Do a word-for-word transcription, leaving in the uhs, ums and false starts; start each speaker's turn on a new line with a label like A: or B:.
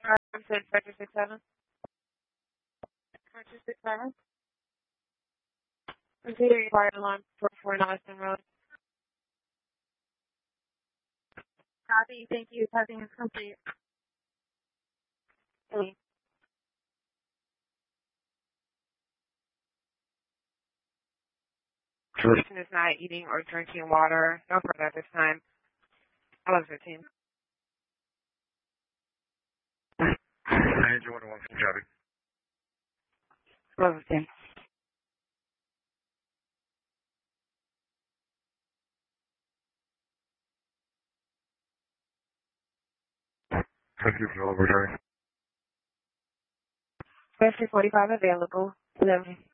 A: I'm to Inspector six seven. Inspector six seven. Interior fire alarm for four Austin Road. Copy. Thank you. Testing is complete. Hey. Person is not eating or drinking water. No further at this time. eleven fifteen.
B: Angel one oh one from Copy.
A: eleven fifteen.
B: Thank you for all returning.
A: Special forty-five available. eleven.